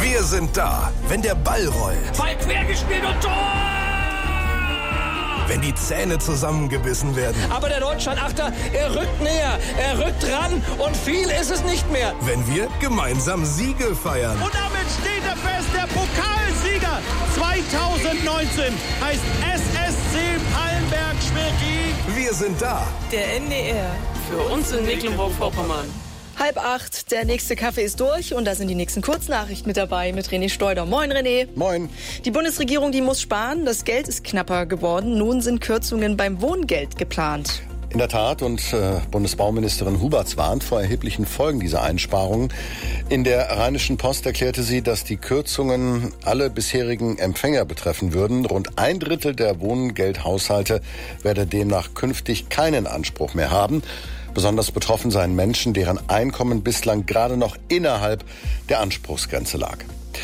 Wir sind da, wenn der Ball rollt. Ball quergespielt und Tor! Wenn die Zähne zusammengebissen werden. Aber der Deutschland-Achter, er rückt näher, er rückt ran und viel ist es nicht mehr. Wenn wir gemeinsam Siege feiern. Und damit steht er fest, der Pokalsieger 2019 heißt SSC Palmberg-Schwerin. Wir sind da. Der NDR, für uns in Mecklenburg-Vorpommern. 7:30, der nächste Kaffee ist durch und da sind die nächsten Kurznachrichten mit dabei mit René Steuder. Moin René. Moin. Die Bundesregierung, die muss sparen, das Geld ist knapper geworden. Nun sind Kürzungen beim Wohngeld geplant. In der Tat, und Bundesbauministerin Huberts warnt vor erheblichen Folgen dieser Einsparungen. In der Rheinischen Post erklärte sie, dass die Kürzungen alle bisherigen Empfänger betreffen würden. Rund 1/3 der Wohngeldhaushalte werde demnach künftig keinen Anspruch mehr haben. Besonders betroffen seien Menschen, deren Einkommen bislang gerade noch innerhalb der Anspruchsgrenze lag.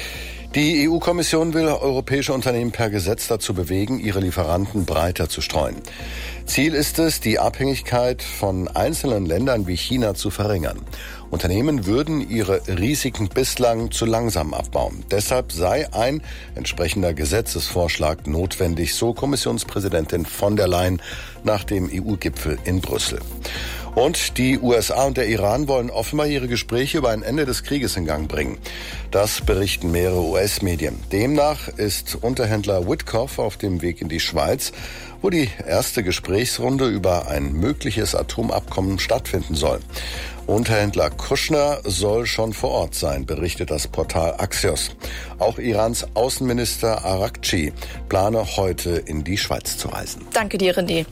Die EU-Kommission will europäische Unternehmen per Gesetz dazu bewegen, ihre Lieferanten breiter zu streuen. Ziel ist es, die Abhängigkeit von einzelnen Ländern wie China zu verringern. Unternehmen würden ihre Risiken bislang zu langsam abbauen. Deshalb sei ein entsprechender Gesetzesvorschlag notwendig, so Kommissionspräsidentin von der Leyen nach dem EU-Gipfel in Brüssel. Und die USA und der Iran wollen offenbar ihre Gespräche über ein Ende des Krieges in Gang bringen. Das berichten mehrere US-Medien. Demnach ist Unterhändler Witkoff auf dem Weg in die Schweiz, wo die erste Gesprächsrunde über ein mögliches Atomabkommen stattfinden soll. Unterhändler Kushner soll schon vor Ort sein, berichtet das Portal Axios. Auch Irans Außenminister Araghchi plane heute in die Schweiz zu reisen. Danke dir, René.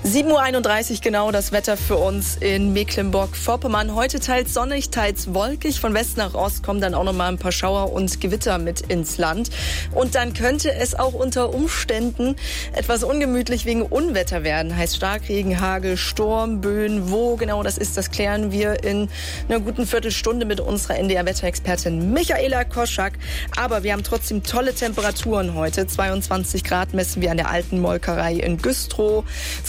7:31 Uhr genau das Wetter für uns in Mecklenburg-Vorpommern. Heute teils sonnig, teils wolkig. Von West nach Ost kommen dann auch noch mal ein paar Schauer und Gewitter mit ins Land. Und dann könnte es auch unter Umständen etwas ungemütlich wegen Unwetter werden. Heißt Starkregen, Hagel, Sturm, Böen. Wo genau das ist, das klären wir in einer guten Viertelstunde mit unserer NDR-Wetterexpertin Michaela Koschak. Aber wir haben trotzdem tolle Temperaturen heute. 22 Grad messen wir an der alten Molkerei in Güstrow.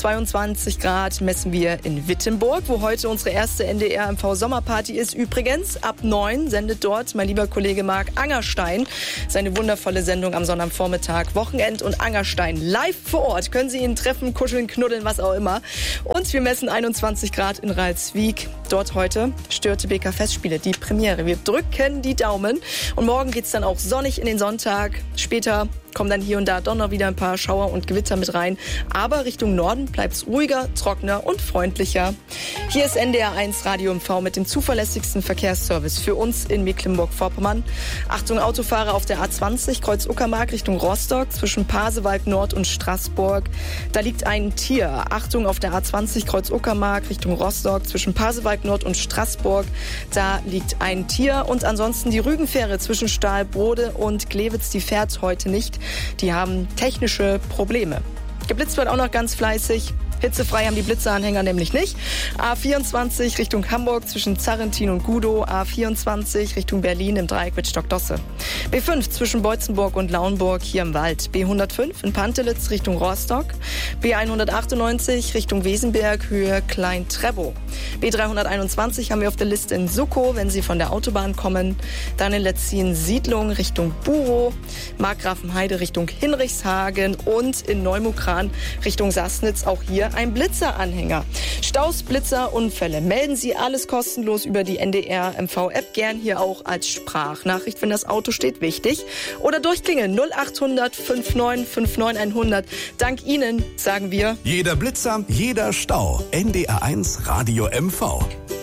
22 Grad messen wir in Wittenburg, wo heute unsere erste NDR-MV-Sommerparty ist. Übrigens, ab 9 sendet dort mein lieber Kollege Marc Angerstein seine wundervolle Sendung am Sonnabendvormittag. Wochenend und Angerstein live vor Ort. Können Sie ihn treffen, kuscheln, knuddeln, was auch immer. Und wir messen 21 Grad in Ralswiek. Dort heute Störtebeker Festspiele, die Premiere. Wir drücken die Daumen. Und morgen geht's dann auch sonnig in den Sonntag. Später kommen dann hier und da doch noch wieder ein paar Schauer und Gewitter mit rein. Aber Richtung Norden bleibt's ruhiger, trockener und freundlicher. Hier ist NDR 1 Radio MV mit dem zuverlässigsten Verkehrsservice für uns in Mecklenburg-Vorpommern. Achtung Autofahrer auf der A20 Kreuz Uckermark Richtung Rostock zwischen Pasewalk Nord und Straßburg. Da liegt ein Tier. Achtung auf der A20 Kreuz Uckermark Richtung Rostock zwischen Pasewalk Nord und Straßburg. Da liegt ein Tier. Und ansonsten die Rügenfähre zwischen Stahlbrode und Glewitz, die fährt heute nicht. Die haben technische Probleme. Geblitzt wird auch noch ganz fleißig. Hitzefrei haben die Blitzeranhänger nämlich nicht. A24 Richtung Hamburg zwischen Zarrentin und Gudow. A24 Richtung Berlin im Dreieck mit Stockdosse. B5 zwischen Beutzenburg und Lauenburg hier im Wald. B105 in Pantelitz Richtung Rostock. B198 Richtung Wesenberg Höhe Klein-Trebow. B321 haben wir auf der Liste in Suckow, wenn Sie von der Autobahn kommen. Dann in Letzien-Siedlung Richtung Burow. Markgrafenheide Richtung Hinrichshagen und in Neumukran Richtung Sassnitz. Auch hier ein Blitzeranhänger. Staus, Blitzer, Unfälle. Melden Sie alles kostenlos über die NDR-MV-App. Gern hier auch als Sprachnachricht, wenn das Auto steht, wichtig. Oder durchklingeln 0800 59 59 100. Dank Ihnen sagen wir: Jeder Blitzer, jeder Stau. NDR 1 Radio MV.